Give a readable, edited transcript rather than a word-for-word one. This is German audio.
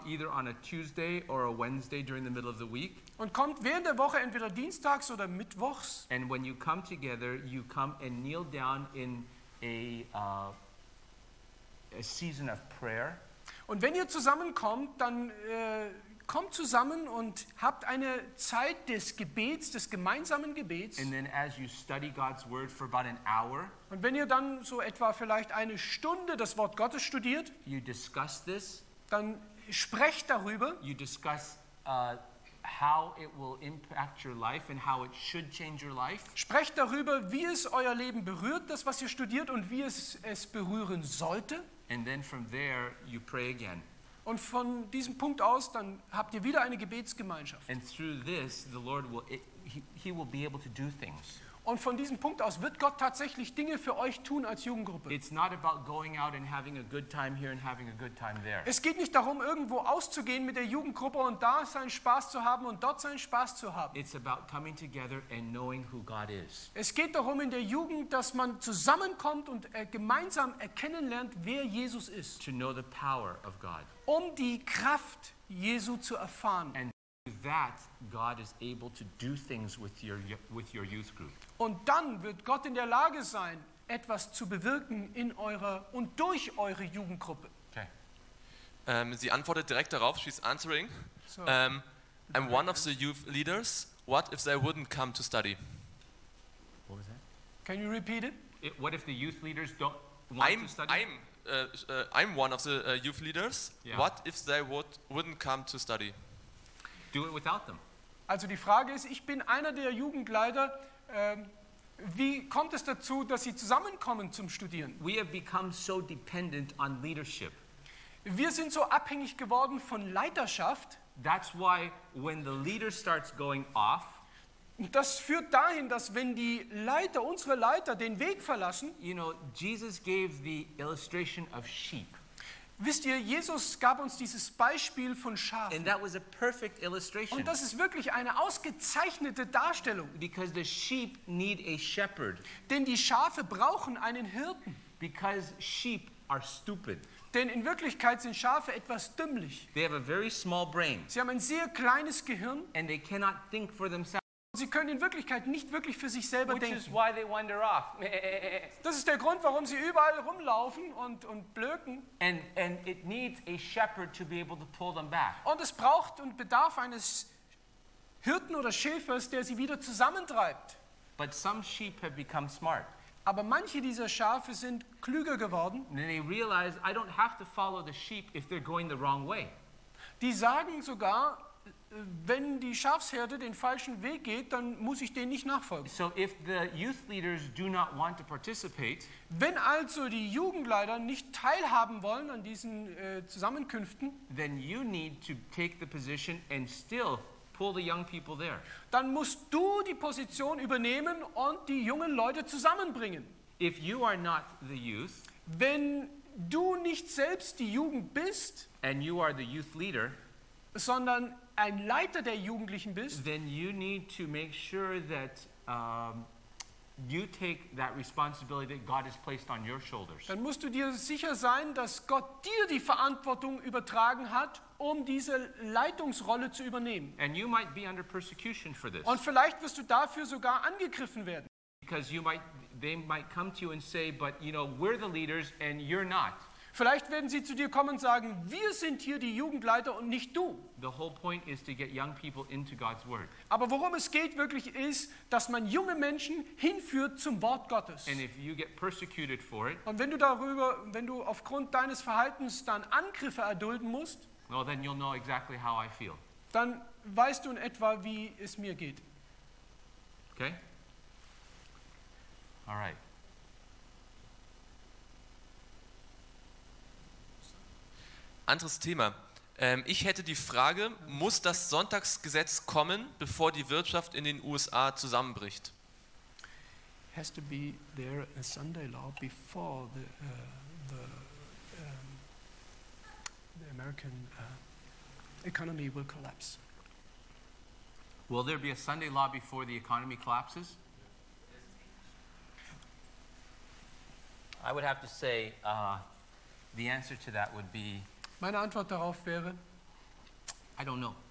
either on a Tuesday or a Wednesday during the middle of the week. Und kommt während der Woche entweder dienstags oder mittwochs. And when you come together, you come and kneel down in a season of prayer. Und wenn ihr zusammenkommt, dann kommt zusammen und habt eine Zeit des Gebets, des gemeinsamen Gebets. And then as you study God's word for about an hour, Und wenn ihr dann so etwa vielleicht eine Stunde das Wort Gottes studiert, you discuss this. dann sprecht darüber. You discuss how it will impact your life and how it should change your life. Sprecht darüber, wie es euer Leben berührt, das was ihr studiert und wie es berühren sollte. And then from there you pray again. Und von diesem Punkt aus, dann habt ihr wieder eine Gebetsgemeinschaft. And through this, the Lord will he will be able to do things. Und von diesem Punkt aus wird Gott tatsächlich Dinge für euch tun als Jugendgruppe. It's not about going out and having a good time here and having a good time there. Es geht nicht darum, irgendwo auszugehen mit der Jugendgruppe und da seinen Spaß zu haben und dort seinen Spaß zu haben. It's about coming together and knowing who God is. Es geht darum in der Jugend, dass man zusammenkommt und gemeinsam erkennen lernt, wer Jesus ist. To know the power of God. Um die Kraft Jesu zu erfahren. And through that, God is able to do things with your youth group. Und dann wird Gott in der Lage sein, etwas zu bewirken in eurer und durch eure Jugendgruppe. Okay. Sie antwortet direkt darauf. She's answering. So. I'm one of the youth leaders. What if they wouldn't come to study? What was that? Can you repeat it? What if the youth leaders don't want to study? I'm one of the youth leaders. Yeah. What if they wouldn't come to study? Do it without them. Also die Frage ist, ich bin einer der Jugendleiter. Wie kommt es dazu, dass sie zusammenkommen zum Studieren? We have become so dependent on leadership. Wir sind so abhängig geworden von Leiterschaft. That's why when the leader starts going off, Das führt dahin, dass wenn die Leiter, unsere Leiter, den Weg verlassen, you know, Jesus gave the illustration of sheep. wisst ihr, Jesus gab uns dieses Beispiel von Schafen. And that was a perfect illustration. Und das ist wirklich eine ausgezeichnete Darstellung. Because the sheep need a shepherd. Denn die Schafe brauchen einen Hirten. Because sheep are stupid. Denn in Wirklichkeit sind Schafe etwas dümmlich. They have a very small brain. Sie haben ein sehr kleines Gehirn. And they cannot think for themselves. Sie können in Wirklichkeit nicht wirklich für sich selber Which is denken. why they wander off. Das ist der Grund, warum sie überall rumlaufen und blöken. And it needs a shepherd to be able to pull them back. Und es braucht und bedarf eines Hirten oder Schäfers, der sie wieder zusammentreibt. But some sheep have become smart. Aber manche dieser Schafe sind klüger geworden. And they realize I don't have to follow the sheep if they're going the wrong way. Die sagen sogar, wenn die Schafsherde den falschen Weg geht, dann muss ich denen nicht nachfolgen. So if the youth leaders do not want to participate, Wenn also die Jugendleiter nicht teilhaben wollen an diesen Zusammenkünften, then you need to take the position and still pull the young people there. dann musst du die Position übernehmen und die jungen Leute zusammenbringen. If you are not the youth Wenn du nicht selbst die Jugend bist, and you are the youth leader, sondern ein Leiter der Jugendlichen bist, then you need to make sure that you take that responsibility that God has placed on your shoulders. dann musst du dir sicher sein, dass Gott dir die Verantwortung übertragen hat, um diese Leitungsrolle zu übernehmen. And you might be under persecution for this. Und vielleicht wirst du dafür sogar angegriffen werden. Because they might come to you and say, but you know, we're the leaders and you're not. Vielleicht werden sie zu dir kommen und sagen, wir sind hier die Jugendleiter und nicht du. The whole point is to get young people into God's word. Aber worum es geht wirklich ist, dass man junge Menschen hinführt zum Wort Gottes. And if you get persecuted for it, Und wenn du aufgrund deines Verhaltens dann Angriffe erdulden musst, well, then you'll know exactly how I feel. dann weißt du in etwa, wie es mir geht. Okay? All right. Anderes Thema. Ich hätte die Frage, muss das Sonntagsgesetz kommen, bevor die Wirtschaft in den USA zusammenbricht? Has to be there a Sunday law before the American economy will collapse. Will there be a Sunday law before the economy collapses? I would have to say the answer to that would be Meine Antwort darauf wäre, I don't know.